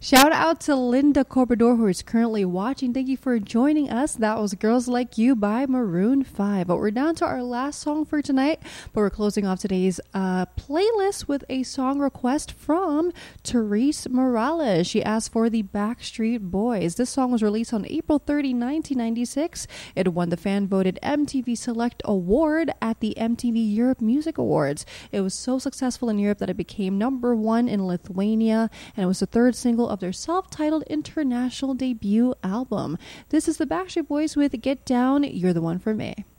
Shout out to Linda Corbador, who is currently watching. Thank you for joining us. That was Girls Like You by Maroon 5. But we're down to our last song for tonight. But we're closing off today's playlist with a song request from Therese Morales. She asked for the Backstreet Boys. This song was released on April 30, 1996. It won the fan-voted MTV Select Award at the MTV Europe Music Awards. It was so successful in Europe that it became #1 in Lithuania, and it was the third single of their self-titled international debut album. This is the Backstreet Boys with Get Down, You're the One for Me.